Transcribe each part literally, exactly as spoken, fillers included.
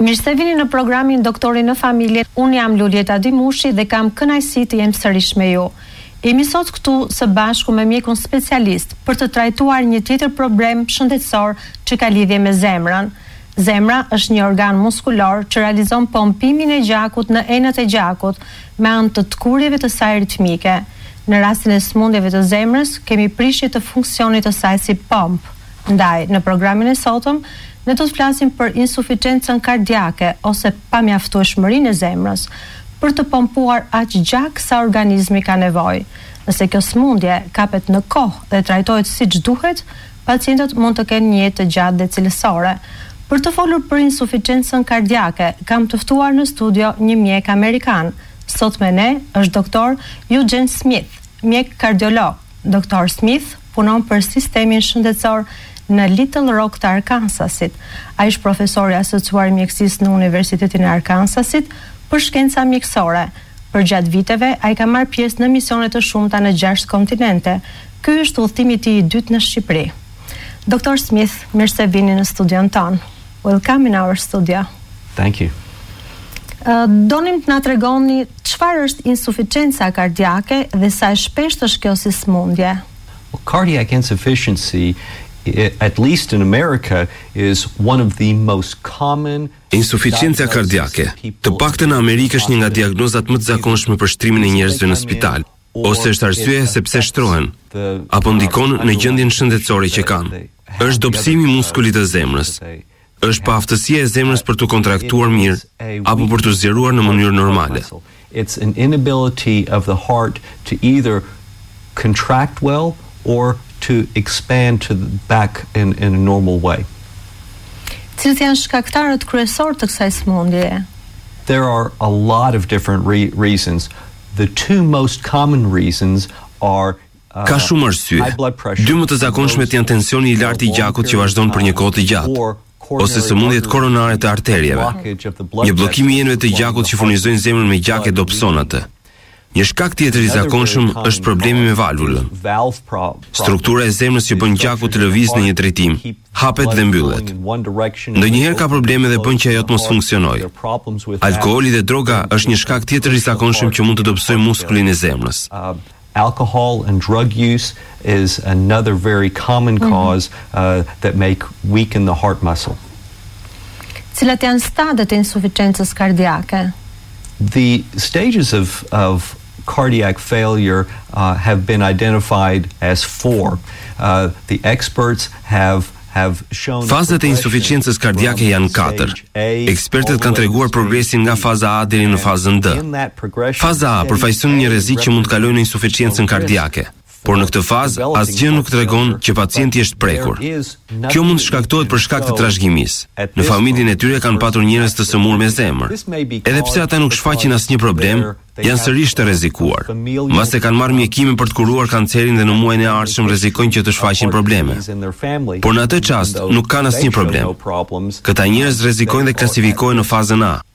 Mirë se vini në programin Doktori në Familje. Unë jam Lulieta Dimushi dhe kam kënaqësi të jem sërish me ju. Jemi sot këtu së bashku me mjekun specialist për të trajtuar një tjetër problem shëndetësor që ka lidhje me zemrën. Zemra është një organ muskulor që realizon pompimin e gjakut në enët e gjakut me anë të tkurjeve të saj ritmike. Në rastin e sëmundjeve të zemrës, kemi prishje të funksionit të saj si pomp. Ndaj, në programin e sotëm, ne do të flasim për insuficiencën kardiake ose pamjaftueshmërinë e zemrës për të pompuar aq gjak sa organizmi ka nevojë. Nëse kjo sëmundje kapet në kohë dhe trajtohet siç duhet, pacientët mund të kenë një jetë të gjatë dhe cilësore. Për të folur për insuficiencën kardiake, kam të ftuar në studio një mjek amerikan. Sot me ne është doktor Eugene Smith, mjek kardiolog. Doktor Smith punon për sistemin shëndetësor në Little Rock të Arkansasit. Ai është profesor i asociuar mjekësisë në Universitetin e Arkansasit për shkenca mjekësore. Për gjatë viteve, ai ka marrë pjesë në misione të shumta në gjashtë kontinente. Ky është udhëtimi i tij i dytë në Shqipëri. Doktor Smith, mirë se vini në studion ton. Welcome in our studio. Thank you. Uh, donim të na tregoni çfarë është insuficienca kardiake dhe sa e shpeshtë është kjo si sëmundje. Well, cardiac insufficiency, at least in America, is one of the most common. Insuficiencia kardiake, të paktën në Amerikë është një nga diagnozat më të zakonshme për shtrimin e njerëzve në spital, ose është arsyeja sepse shtrohen, apo ndikon në gjendjen shëndetësore që kanë. Është dobësimi i muskulit të zemrës. Është pa aftësia e zemrës për të kontraktuar mirë apo për të zgjeruar në mënyrë normale. It's an inability of the heart to either contract well or to expand to the back in, in a normal way. Cilët janë shkaktarët kryesorë të kësaj sëmundjeje? There are a lot of different re reasons. The two most common reasons are uh, Ka shumë arsye. Dy më të zakonshmet janë tensioni i lartë i gjakut që vazhdon për një kohë të gjatë, ose sëmundjet koronare të arterieve. Një bllokim i enëve të gjakut që furnizojnë zemrën me gjak e dobëson atë. Një shkak tjetër i zakonshëm është problemi me valvulën. Struktura e zemrës që bën gjakut të lëvizë në një drejtim, hapet dhe mbyllet. Ndonjëherë ka probleme dhe bën që ajo të mos funksionojë. Alkooli dhe droga është një shkak tjetër i zakonshëm që mund të dobësojë muskulin e zemrës. Alcohol and drug use is another very common cause uh, that make weaken the heart muscle. Cilat janë stadiet e insuficiencës kardiake? The stages of of cardiac failure uh, have been identified as four. Uh, the experts have have shown Fazat e insuficiencës kardiake janë katër. Ekspertët kanë treguar progresin nga faza A deri në fazën D. Faza A përfaqëson një rrezik që mund të kalojë në insuficiencën kardiake. Por në këtë fazë, asgjë nuk tregon që pacienti është prekur. Kjo mund të shkaktohet për shkak të trashëgimisë. Në familjen e tyre kanë patur njerëz të sëmurë me zemër. Edhe pse ata nuk shfaqin asnjë problem, janë sërish të rrezikuar. Mbas e kanë marrë mjekime për të kuruar kancerin dhe në muajin e ardhshëm rrezikojnë që të shfaqin probleme. Por në atë çast nuk kanë asnjë problem. Këta njerëz rrezikojnë dhe klasifikohen në fazën A.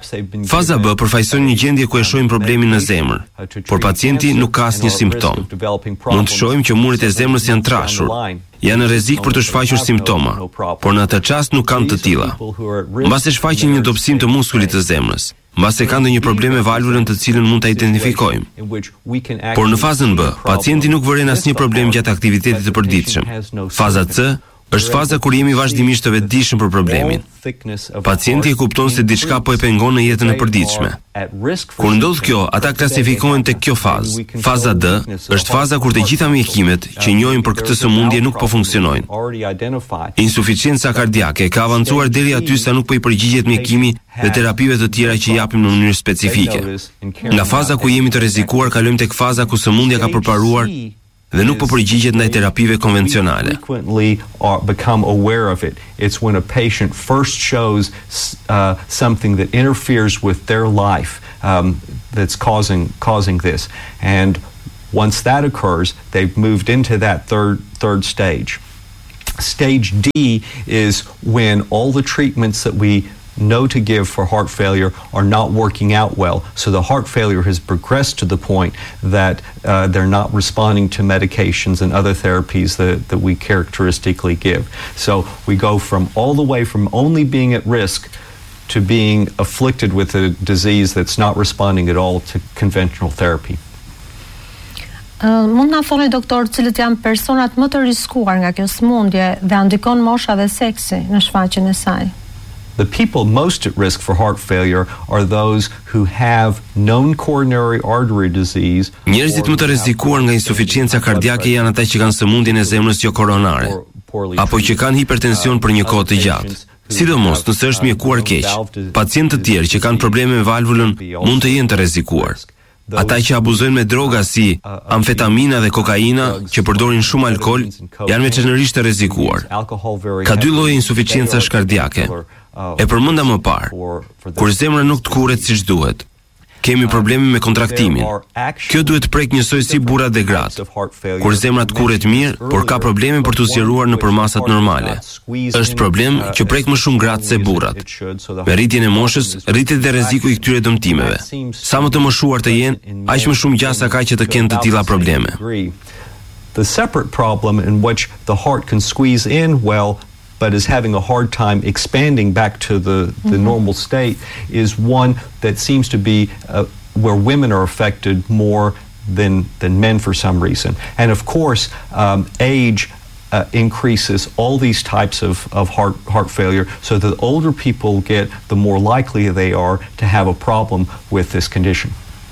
Faza B përfaqëson një gjendje ku e shohim problemin në zemër, por pacienti nuk ka asnjë simptom. Mund të shohim që muret e zemrës janë trashur, janë në rrezik për të shfaqur simptoma, por në atë çast nuk kanë të tilla. Mbas e shfaqin një dobësim të muskulit të zemrës, mbas e kanë ndonjë problem me valvulën të cilën mund ta identifikojmë. Por në fazën B, pacienti nuk vëren asnjë problem gjatë aktivitetit të përditshëm. Faza C është faza kur jemi vazhdimisht të vetëdijshëm për problemin. Pacienti e kupton se diçka po e pengon në jetën e përditshme. Kur ndodh kjo, ata klasifikohen tek kjo fazë. Faza D është faza kur të gjitha mjekimet që njohin për këtë sëmundje nuk po funksionojnë. Insuficienca kardiake ka avancuar deri aty sa nuk po i përgjigjet mjekimi dhe terapive të tjera që japim në mënyrë specifike. Nga faza ku jemi të rrezikuar kalojmë tek faza ku sëmundja ka përparuar dhe nuk po përgjigjet ndaj terapive konvencionale. Become aware of it. It's when a patient first shows uh, something that interferes with their life um, that's causing causing this. And once that occurs, they've moved into that third third stage. Stage D is when all the treatments that we know to give for heart failure are not working out well. So the heart failure has progressed to the point that uh, they're not responding to medications and other therapies that, that we characteristically give. So we go from all the way from only being at risk to being afflicted with a disease that's not responding at all to conventional therapy. Uh, mund na thoni doktor, cilët janë personat më të riskuar nga kjo sëmundje dhe ndikon mosha dhe seksi në shfaqjen e saj? The people most at risk for heart failure are those who have known coronary artery disease. Njerëzit më të rrezikuar nga insuficiencia kardiake janë ata që kanë sëmundjen e zemrës jo koronare, apo që kanë hipertension për një kohë të gjatë. Sidomos nëse është mjekuar keq. Pacientë të tjerë që kanë probleme me valvulën mund të jenë të rrezikuar. Ata që abuzojnë me droga si amfetamina dhe kokaina, që përdorin shumë alkool, janë veçanërisht të rrezikuar. Ka dy lloje insuficiencash kardiake. E përmenda më parë, kur zemra nuk të kurret siç duhet. Kemi probleme me kontraktimin. Kjo duhet prek njësoj si burrat dhe gratë. Kur zemra të kurret mirë, por ka probleme për të zgjeruar nëpër masat normale. Është problem që prek më shumë gratë se burrat. Me rritjen e moshës, rritet dhe rreziku i këtyre dëmtimeve. Sa më të moshuar të jenë, aq më shumë gjasa ka që të kenë të tilla probleme. The separate problem in which the heart can squeeze in well but is having a hard time expanding back to the, the mm-hmm. normal state is one that seems to be uh, where women are affected more than, than men for some reason. And of course, um, age uh, increases all these types of, of heart, heart failure, so the older people get, the more likely they are to have a problem with this condition.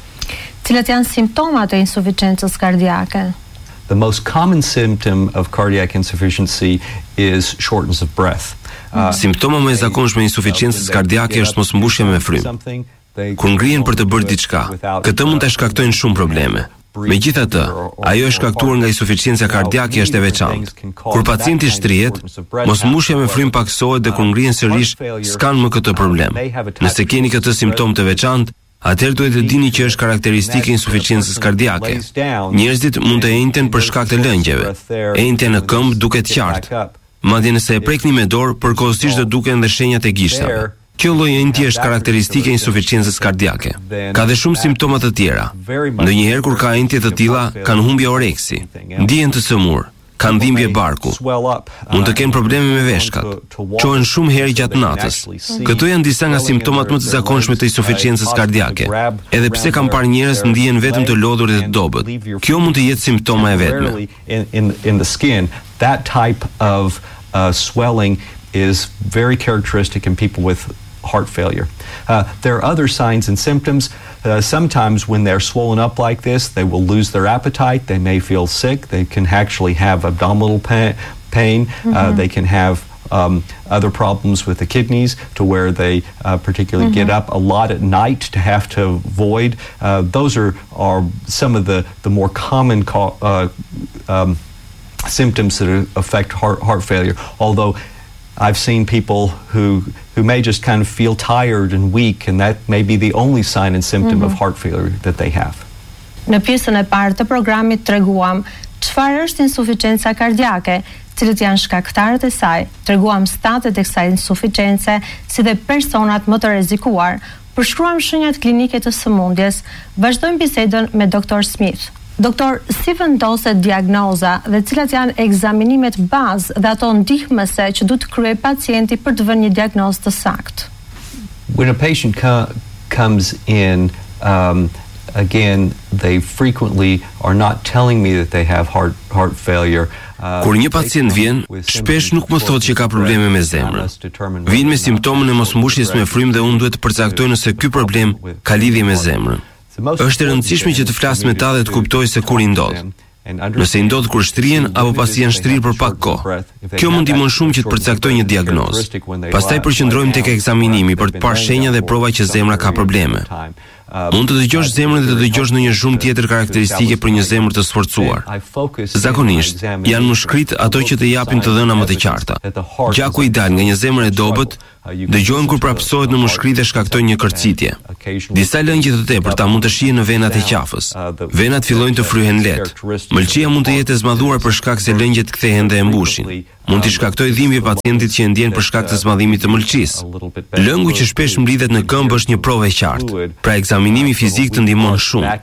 Cilat janë simptomat e insuficiencës kardiake? The most common symptom of cardiac insufficiency is shortness of breath. Uh, Simptoma më e zakonshme e insuficiencës kardiake është mosmbushja me frymë. Kur ngrihen për të bërë diçka, këtë mund të shkaktojnë shumë probleme. Megjithatë, ajo e shkaktuar nga insuficiencia kardiake është e veçantë. Kur pacienti shtrihet, mosmbushja me frymë paksohet dhe kur ngrihen sërish, s'kan më këtë problem. Nëse keni këtë simptom të veçantë, atëherë duhet të dini që është karakteristike insuficiencës kardiake. Njerëzit mund të enjten për shkak të lëngjeve, enjten në këmbë duket qartë, madje nëse e prekni me dorë, përkohësisht do duken dhe shenjat e gishtave. Kjo lloj enjtje është karakteristike e insuficiencës kardiake. Ka dhe shumë simptoma të tjera. Ndonjëherë kur ka enjtje të tilla, kanë humbje oreksi, ndihen të sëmur, kanë dhimbje barku, mund të kenë probleme me veshkat, qohen shumë herë gjatë natës. Këto janë disa nga simptomat më të zakonshme të insuficiencës kardiake. Edhe pse kam parë njerëz ndihen vetëm të lodhur dhe të dobët. Kjo mund të jetë simptoma e vetme. In, in the skin, that type of uh, swelling is very characteristic in people with heart failure. Uh, there are other signs and symptoms. Uh, sometimes when they're swollen up like this, they will lose their appetite. They may feel sick. They can actually have abdominal pa- pain. Mm-hmm. Uh, they can have um, other problems with the kidneys to where they uh, particularly mm-hmm. get up a lot at night to have to void. Uh, those are, are some of the, the more common co- uh, um, symptoms that affect heart, heart failure. Although I've seen people who who may just kind of feel tired and weak, and that may be the only sign and symptom mm-hmm. of heart failure that they have. Në pjesën e parë të programit treguam çfarë është insuficienca kardiake, cilët janë shkaktarët e saj. Treguam statet e kësaj insuficience, si dhe personat më të rrezikuar. Përshkruam shenjat klinike të sëmundjes. Vazhdojmë bisedën me doktor Smith. Doktor, si vendoset diagnoza dhe cilat janë ekzaminimet bazë dhe ato ndihmëse që duhet të kryej pacienti për të vënë një diagnozë të saktë? When a patient co- comes in, um, again, they frequently are not telling me that they have heart heart failure. Uh, Kur një pacient vjen, shpesh nuk më thotë që ka probleme me zemrën. Vjen me simptomën e mosmbushjes me frymë dhe unë duhet të përcaktoj nëse ky problem ka lidhje me zemrën. Është e rëndësishme që të flas me ta dhe të kuptoj se kur i ndodh. Nëse i ndodh kur shtrihen apo pasi janë shtrirë për pak kohë. Kjo mund ndihmon shumë që të përcaktoj një diagnozë. Pastaj përqendrohemi tek ekzaminimi për të parë shenja dhe prova që zemra ka probleme. Mund të dëgjosh zemrën dhe të dëgjosh ndonjë zhurmë tjetër karakteristike për një zemër të sforcuar. Zakonisht, janë mushkrit ato që të japin të dhëna më të qarta. Gjaku i dal nga një zemër e dobët dëgjohen kur prapësohet në mushkri dhe shkaktojnë një kërcitje. Disa lëngje të tepërta mund të shihen në venat e qafës. Venat fillojnë të fryhen lehtë. Mëlçia mund të jetë e zmadhuar për shkak se lëngjet kthehen dhe e mbushin. Mund t'i shkaktojë dhimbje pacientit që e ndjen për shkak të zmadhimit të mëlçisë. Lëngu që shpesh mblidhet në këmbë është një provë e qartë. Pra ekzaminimi fizik të ndihmon shumë.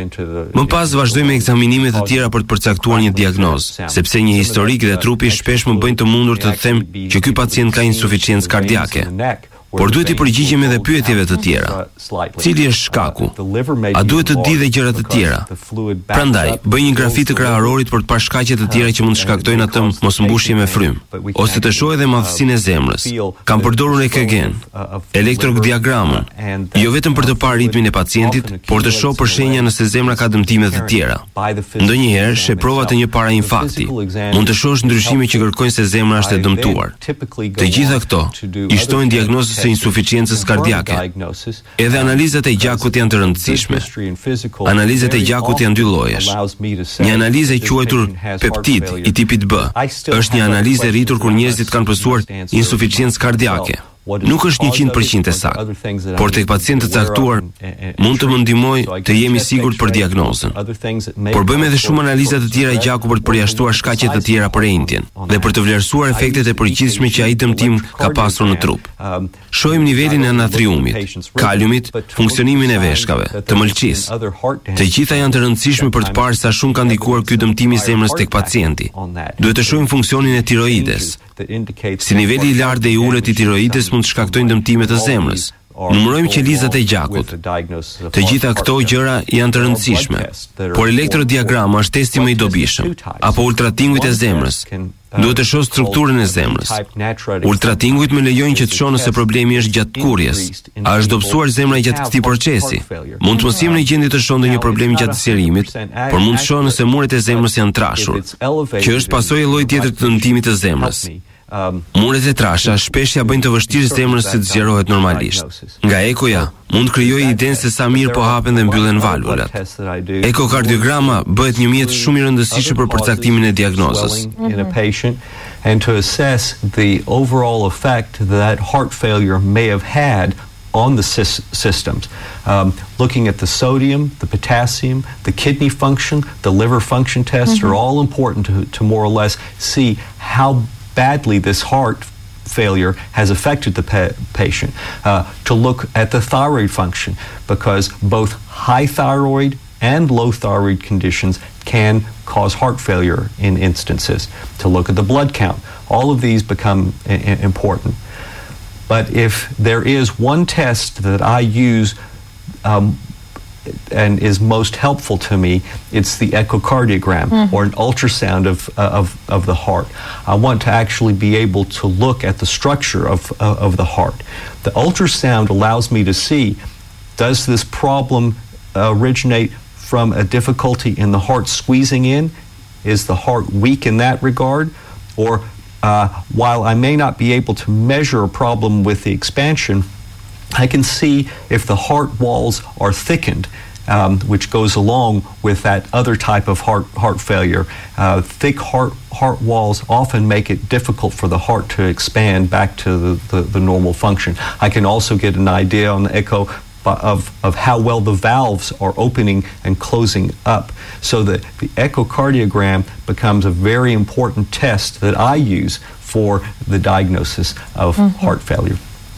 Më pas vazhdojmë me ekzaminime të tjera për të përcaktuar një diagnozë, sepse një historik dhe trupi shpesh më bëjnë të mundur të them që ky pacient ka insuficiencë kardiake. por duhet i përgjigjemi edhe pyetjeve të tjera. Cili është shkaku? A duhet të di dhe gjëra të tjera? Prandaj, bëj një grafi të kraharorit për të parë shkaqet të tjera që mund të shkaktojnë atë mosmbushje me frym, ose të shohë edhe madhësinë e zemrës. Kam përdorur E K G-n, elektrodiagramën, jo vetëm për të parë ritmin e pacientit, por të shoh për shenja nëse zemra ka dëmtime të tjera. Ndonjëherë sheh prova të një para infarkti. Mund të shohësh ndryshime që kërkojnë se zemra është e dëmtuar. Të gjitha këto i shtojnë diagnozës së insuficiencës kardiake. Edhe analizat e gjakut janë të rëndësishme. Analizat e gjakut janë dy llojesh. Një analizë e quajtur peptid i tipit B është një analizë e rritur kur njerëzit kanë pësuar insuficiencë kardiake. Nuk është njëqind përqind e saktë, por tek pacientë të caktuar mund të më ndihmojë të jemi sigurt për diagnozën. Por bëjmë edhe shumë analiza të tjera e gjakut për të përjashtuar shkaqe të tjera për endjen dhe për të vlerësuar efektet e përgjithshme që ai dëmtim ka pasur në trup. Shohim nivelin e natriumit, kaliumit, funksionimin e veshkave, të mëlçisë. Të gjitha janë të rëndësishme për të parë sa shumë ka ndikuar ky dëmtim i zemrës tek pacienti. Duhet të shohim funksionin e tiroides. Si niveli i lartë dhe i ulët i tiroides mund të shkaktojnë dëmtime të zemrës. Numërojmë qelizat e gjakut. Të gjitha këto gjëra janë të rëndësishme, por elektrodiagrama është testi më i dobishëm, apo ultratingujt e zemrës. Duhet të shoh strukturën e zemrës. Ultratingujt më lejojnë që të shoh nëse problemi është gjatë kurjes. A është dobësuar zemra gjatë këtij procesi? Mund të mos jemi në gjendje të shohim ndonjë problem gjatë sjerimit, por mund të shoh nëse muret e zemrës janë trashur, që është pasojë e llojit tjetër të dëmtimit të zemrës. Muret e trasha shpesh ja bëjnë të vështirë zemrës se të zgjerohet normalisht. Nga ekoja mund krijojë idenë se sa mirë po hapen dhe mbyllen valvulat. Ekokardiograma bëhet një mjet shumë i rëndësishëm për përcaktimin e diagnozës. And to assess the overall effect that heart failure may have had on the sy- systems. Um, looking at the sodium, the potassium, the kidney function, the liver function tests mm-hmm. are all important to, to more or less see how badly this heart failure has affected the pa- patient. Uh, to look at the thyroid function, because both high thyroid and low thyroid conditions can cause heart failure in instances. To look at the blood count. All of these become I- important. But if there is one test that I use um, and is most helpful to me, it's the echocardiogram mm-hmm. or an ultrasound of, uh, of, of the heart. I want to actually be able to look at the structure of, uh, of the heart. The ultrasound allows me to see, does this problem uh, originate from a difficulty in the heart squeezing in? Is the heart weak in that regard? Or uh, while I may not be able to measure a problem with the expansion, I can see if the heart walls are thickened, um, which goes along with that other type of heart heart failure. Uh, thick heart heart walls often make it difficult for the heart to expand back to the, the, the normal function. I can also get an idea on the echo of, of how well the valves are opening and closing up. So that the echocardiogram becomes a very important test that I use for the diagnosis of mm-hmm. heart failure.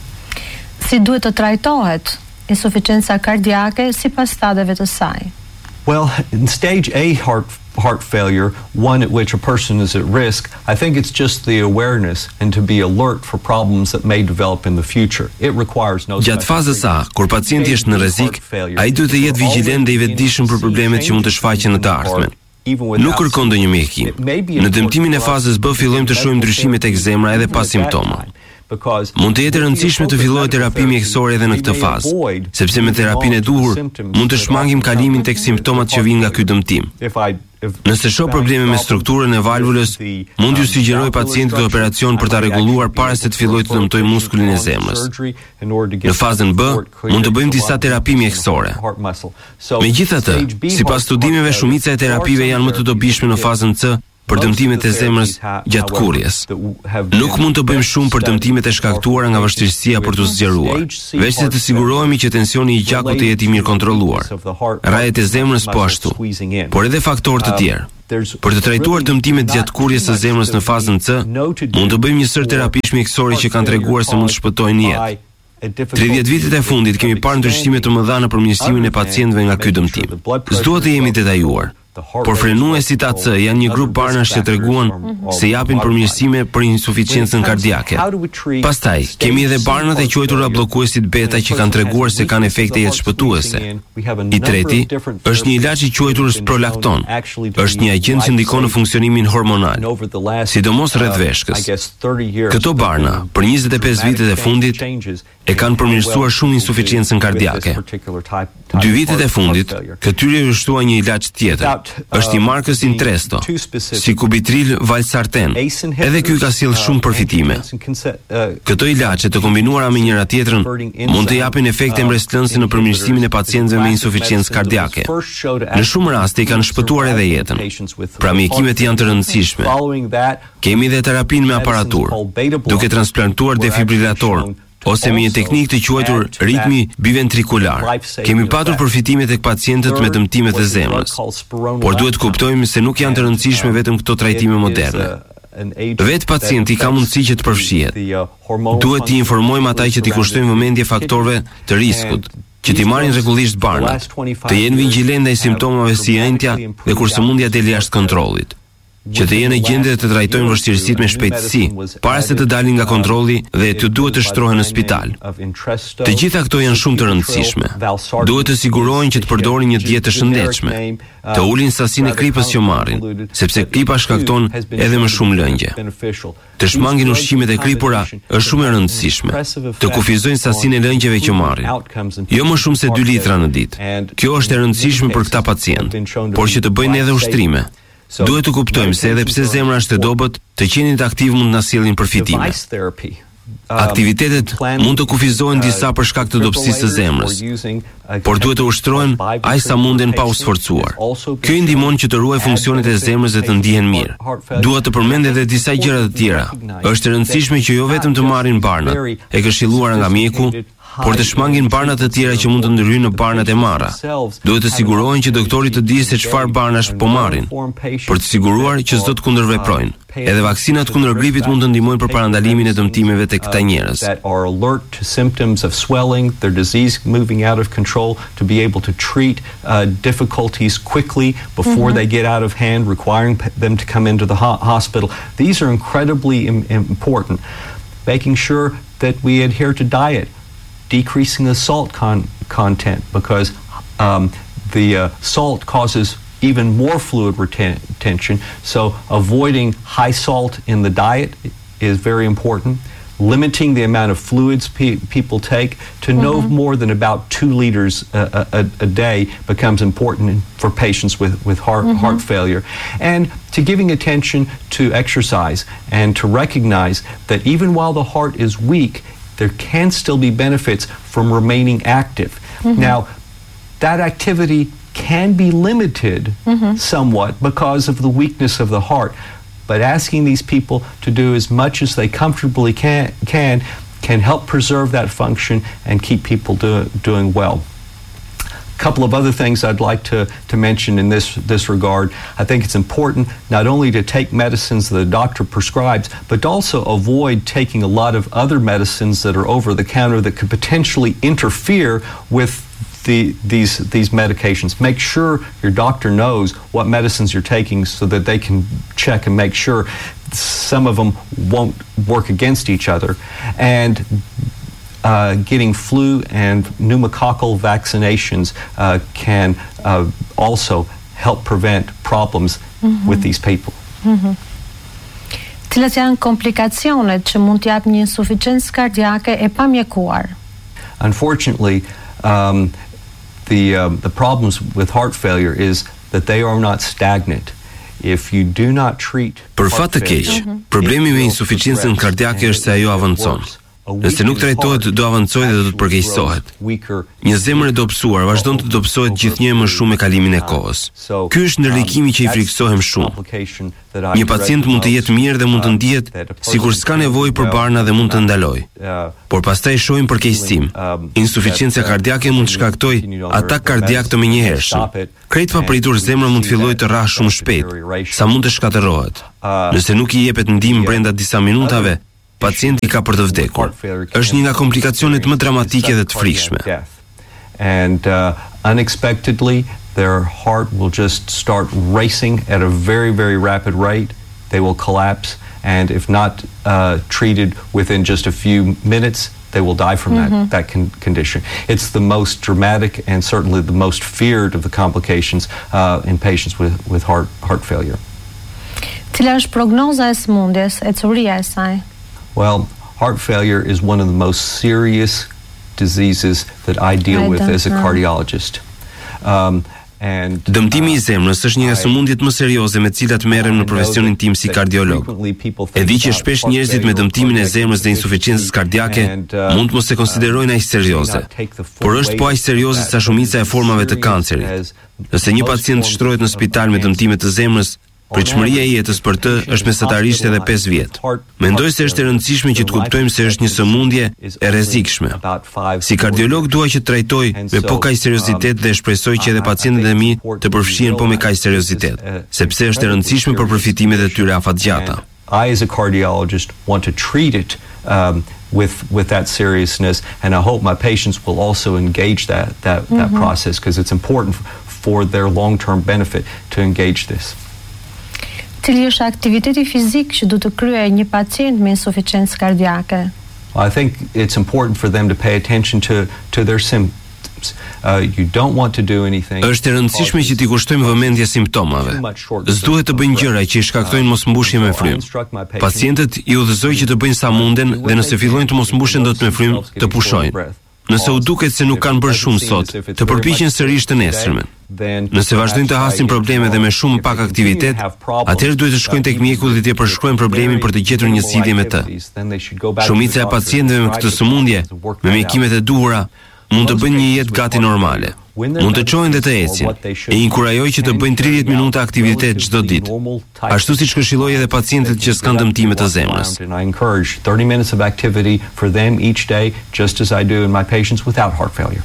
Si duhet të trajtohet insuficienca kardiake sipas stadeve të saj? Well, in stage A heart heart failure, one at which a person is at risk, I think it's just the awareness and to be alert for problems that may develop in the future. It requires no Gjatë fazës A, kur pacienti është në rrezik, ai duhet të jetë vigjilent dhe i vetëdijshëm për problemet që mund të shfaqen në të ardhmen. Nuk kërkon ndonjë mjekësim. Në dëmtimin e fazës B fillojmë të shohim ndryshime tek zemra edhe pas simptomave. Mund të jetë e rëndësishme të fillojë terapi mjekësore edhe në këtë fazë, sepse me terapinë e duhur mund të shmangim kalimin tek simptomat që vijnë nga ky dëmtim. Nëse shoh probleme me strukturën e valvulës, mund t'ju sugjeroj pacientit të operacion për ta rregulluar para se të fillojë të dëmtojë muskulin e zemrës. Në fazën B, mund të bëjmë disa terapi mjekësore. Megjithatë, sipas studimeve, shumica e terapive janë më të dobishme në fazën C për dëmtimet e zemrës gjatë kurjes. Nuk mund të bëjmë shumë për dëmtimet e shkaktuara nga vështirësia për të zgjeruar, veç se të sigurohemi që tensioni i gjakut të jetë i mirë kontrolluar. Rajet e zemrës po ashtu, por edhe faktorë të tjerë. Për të trajtuar dëmtimet gjatë kurjes së zemrës në fazën C, mund të bëjmë një sër terapish mjekësore që kanë treguar se mund të shpëtojnë jetë. tridhjetë vitet e fundit kemi parë ndryshime të mëdha në përmirësimin e pacientëve nga ky dëmtim. S'duhet të jemi detajuar, por frenuesit A C janë një grup barnash që treguan se japin përmirësime për insuficiencën kardiake. Pastaj, kemi edhe barnat e quajtura bllokuesit beta që kanë treguar se kanë efekte jetëshpëtuese. I treti është një ilaç i quajtur Prolakton. Është një agent që ndikon në funksionimin hormonal, sidomos rreth veshkës. Këto barna, për njëzet e pesë vitet e fundit, e kanë përmirësuar shumë insuficiencën kardiake. Dy vitet e fundit, këtyre u shtua një ilaç tjetër. Është i markës Intresto, si Kubitril Valsartan. Edhe ky ka sjellë shumë përfitime. Këto ilaçe të kombinuara me njëra tjetrën mund të japin efekte mbretëlënëse në përmirësimin e pacientëve me insuficiencë kardiake. Në shumë raste i kanë shpëtuar edhe jetën. Pra mjekimet janë të rëndësishme. Kemi edhe terapinë me aparatur, duke transplantuar defibrilator ose me një teknikë të quajtur ritmi biventrikular. Kemi patur përfitime tek pacientët me dëmtimet e zemrës, por duhet kuptojmë se nuk janë të rëndësishme vetëm këto trajtime moderne. Vetë pacienti ka mundësi që të përfshihet. Duhet t'i informojmë ata që t'i kushtojmë vëmendje faktorëve të riskut, që t'i marrin rregullisht barnat, të jenë vigjilent ndaj simptomave si enjtja dhe kur sëmundja del jashtë kontrollit, që të jenë në gjendje të trajtojnë vështirësitë me shpejtësi, para se të dalin nga kontrolli dhe të duhet të shtrohen në spital. Të gjitha këto janë shumë të rëndësishme. Duhet të sigurohen që të përdorin një dietë të shëndetshme, të ulin sasinë e kripës që marrin, sepse kripa shkakton edhe më shumë lëngje. Të shmangin ushqimet e kripura është shumë e rëndësishme. Të kufizojnë sasinë e lëngjeve që marrin, jo më shumë se dy litra në ditë. Kjo është e rëndësishme për këta pacientë, por që të bëjnë edhe ushtrime. Duhet të kuptojmë se edhe pse zemra është e dobët, të qenit aktiv mund na sjellin përfitime. Aktivitetet mund të kufizohen disa për shkak të dobësisë së zemrës, por duhet të ushtrohen aq sa munden pa u sforcuar. Kjo i ndihmon që të ruaj funksionet e zemrës dhe të ndihen mirë. Dua të përmend edhe disa gjëra të tjera. Është e rëndësishme që jo vetëm të marrin barnat e këshilluara nga mjeku, por të shmangin barnat të tjera që mund të ndryhyjnë në barnat e marra. Duhet të sigurohen që doktori të dijë se çfarë barnash po marrin, për të siguruar që s'do të kundërveprojnë. Edhe vaksinat kundër gripit mund të ndihmojnë për parandalimin e dëmtimeve tek këta njerëz. To be able to treat uh, difficulties quickly before mm-hmm. they get out of hand, requiring p- them to come into the ho- hospital. These are incredibly im- important. Making sure that we adhere to diet, decreasing the salt con- content, because um, the uh, salt causes even more fluid reten- retention. So avoiding high salt in the diet is very important. Limiting the amount of fluids pe- people take to no mm-hmm. more than about two liters a, a, a day becomes important for patients with, with heart, mm-hmm. heart failure. And to giving attention to exercise and to recognize that even while the heart is weak, there can still be benefits from remaining active. Mm-hmm. Now, that activity can be limited mm-hmm. somewhat because of the weakness of the heart. But asking these people to do as much as they comfortably can can, can help preserve that function and keep people do, doing well. A couple of other things I'd like to, to mention in this, this regard. I think it's important not only to take medicines that the doctor prescribes, but to also avoid taking a lot of other medicines that are over the counter that could potentially interfere with The, these these medications. Make sure your doctor knows what medicines you're taking so that they can check and make sure some of them won't work against each other. And uh, getting flu and pneumococcal vaccinations uh, can uh, also help prevent problems mm-hmm. with these people. Mm-hmm. Cilat janë komplikacionet që mund të japë një insuficiencë kardiake e pamjekuar? Unfortunately, um, The, um, the problems with heart failure is that they are not stagnant. If you do not treat Për fat të keq, problemi me insuficiencën kardiake është se ajo avancon. Nëse nuk trajtohet, do avancojë dhe do të përkeqësohet. Një zemër e dobësuar vazhdon të dobësohet gjithnjë më shumë me kalimin e kohës. Ky është ndërlikimi që i frikësohem shumë. Një pacient mund të jetë mirë dhe mund të ndihet sikur s'ka nevojë për barna dhe mund të ndalojë. Por pastaj shohim përkeqësim. Insuficiencia kardiake mund të shkaktojë atak kardiak të menjëhershëm. Krejt papritur zemra mund të fillojë të rrahë shumë shpejt, sa mund të shkatërrohet. Nëse nuk i jepet ndihmë brenda disa minutave, pacienti ka për të vdekur. Është një nga komplikacionet më dramatike dhe të frikshme. And uh, unexpectedly their heart will just start racing at a very, very rapid rate. They will collapse, and if not uh, treated within just a few minutes, they will die from mm-hmm. that, that con- condition. It's the most dramatic and certainly the most feared of the complications uh, in patients with, with heart, heart failure. Cila është prognoza e sëmundjes, e curia e saj? Well, heart failure is one of the most serious diseases that I deal I with as a know. cardiologist. Um, And, Dëmtimi i zemrës është një nga sëmundjet më serioze me të cilat merrem në profesionin tim si kardiolog. E di që shpesh njerëzit me dëmtimin e zemrës dhe insuficiencës kardiake mund të mos e konsiderojnë aq serioze, por është po aq serioze sa shumica e formave të kancerit. Nëse një pacient shtrohet në spital me dëmtime të zemrës, pritshmëria e jetës për të është mesatarisht edhe pesë vjet. Mendoj se është e rëndësishme që të kuptojmë se është një sëmundje e rrezikshme. Si kardiolog dua që të trajtoj me po kaq seriozitet dhe shpresoj që edhe pacientët e mi të përfshihen po me kaq seriozitet, sepse është e rëndësishme për përfitimet e tyre afatgjata. I as a cardiologist want to treat it um, with with that seriousness, and I hope my patients will also engage that that that mm-hmm. process, because it's important for their long-term benefit to engage this. Cili është aktiviteti fizik që duhet të kryejë një pacient me insuficiencë kardiake? I think it's important for them to pay attention to to their symptoms. Uh, you don't want to do anything. Është e rëndësishme që t'i kushtojmë vëmendje simptomave. S'duhet të bëjnë gjëra që i shkaktojnë mosmbushje me frymë. Pacientët i udhëzoj që të bëjnë sa munden dhe nëse fillojnë të mosmbushen dot me frymë, të pushojnë. Nëse u duket se nuk kanë bërë shumë sot, të përpiqen sërish të nesërmen. Nëse vazhdojnë të hasin probleme dhe me shumë pak aktivitet, atëherë duhet të shkojnë tek mjeku dhe t'i përshkruajnë problemin për të gjetur një zgjidhje me të. Shumica e pacientëve me këtë sëmundje, me mjekimet e duhura, mund të bëjnë një jetë gati normale. Mund të çojnë dhe të ecin. E inkurajoj që të bëjnë tridhjetë minuta aktivitet çdo ditë, ashtu siç këshilloj edhe pacientët që s'kan dëmtime të zemrës. I encourage thirty minutes of activity for them each day, just as I do in my patients without heart failure.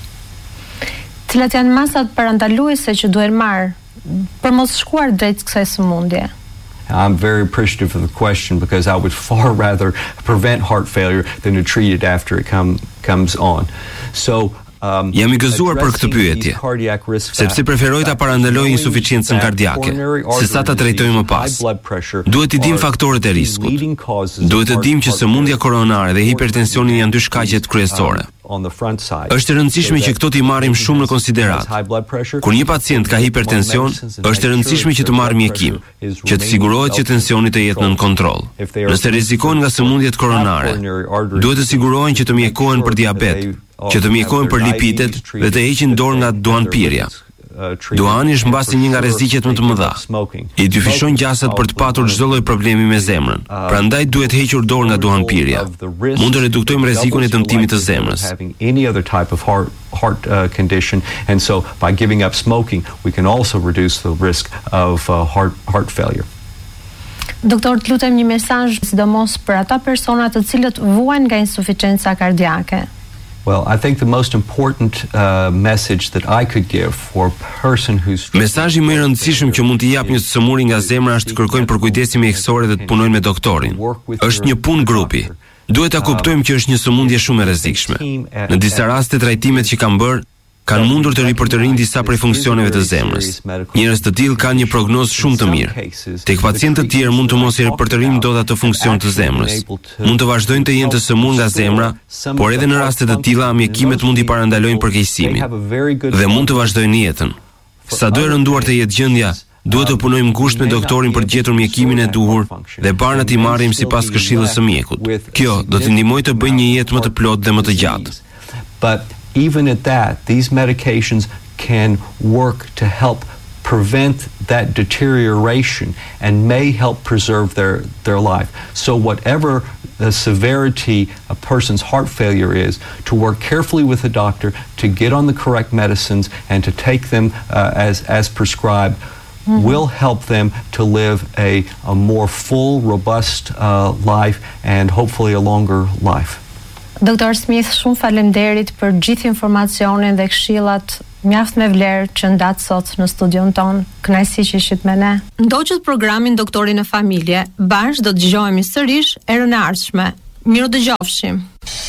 Cilat janë masat parandaluese që duhen marrë për mos shkuar drejt kësaj sëmundje? I'm very appreciative of the question, because I would far rather prevent heart failure than to treat it after it come, comes on. So, um, Jam i gëzuar për këtë pyetje, sepse preferoj ta parandaloj insuficiencën kardiake, se sa ta trajtoj më pas. Duhet të dim faktorët e riskut. Duhet të dim që sëmundja koronare dhe hipertensioni janë dy shkaqet kryesore. Është e rëndësishme që këto t'i marrim shumë në konsiderat. Kur një pacient ka hipertension, është e rëndësishme që të marrë mjekim, që të sigurohet që tensioni të jetë nën kontroll. Nëse rrezikojnë nga sëmundjet koronare, duhet të sigurohen që të mjekohen për diabet, që të mjekohen për lipidet dhe të heqin dorë nga duanpirja. Duani është mbasi një nga rreziqet më të mëdha. I dyfishon gjasat për të patur çdo lloj problemi me zemrën. Prandaj duhet hequr dorë nga duanpirja. Mund të reduktojmë rrezikun e dëmtimit të zemrës. Any other type of heart heart uh, condition, and so by giving up smoking, we can also reduce the risk of uh, heart heart failure. Doktor, të lutem një mesazh sidomos për ata persona të cilët vuajnë nga insuficienca kardiake. Well, I think the most important uh, message that I could give for a person who's Mesazhi më i rëndësishëm që mund t'i jap një sëmuri nga zemra është të kërkojnë përkujdesim mjekësor dhe të punojnë me doktorin. Është një punë grupi. Duhet ta kuptojmë që është një sëmundje shumë e rrezikshme. Në disa raste trajtimet që kanë bërë kanë mundur të ripërtërinë disa prej funksioneve të zemrës. Njerëz të tillë kanë një prognozë shumë të mirë. Tek pacientë të tjerë mund të mos i ripërtërinë dot ato funksion të zemrës. Mund të vazhdojnë të jenë të sëmurë nga zemra, por edhe në raste të tilla mjekimet mund i parandalojnë përkeqësimin dhe mund të vazhdojnë jetën. Sado e rënduar të jetë gjendja, duhet të punojmë ngushtë me doktorin për të gjetur mjekimin e duhur dhe parna t'i marrim sipas këshillës së mjekut. Kjo do të ndihmojë të bëjë një jetë më të plotë dhe më të gjatë. But even at that, these medications can work to help prevent that deterioration and may help preserve their, their life. So whatever the severity a person's heart failure is, to work carefully with the doctor to get on the correct medicines and to take them uh, as, as prescribed mm-hmm. will help them to live a, a more full, robust uh, life and hopefully a longer life. Doktor Smith, shumë faleminderit për gjithë informacionin dhe këshillat mjaft me vlerë që ndat sot në studion ton. Kënaqësi që ishit me ne. Ndoqët programin Doktori në familje. Bashkë do të dëgjohemi sërish erën e ardhshme. Miru dëgjofshim.